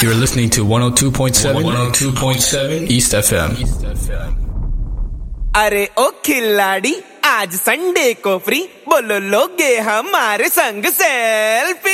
You're listening to 102.7 East FM. अरे ओ खिलाड़ी आज संडे को फ्री बोलो लोगे हमारे संग सेल्फी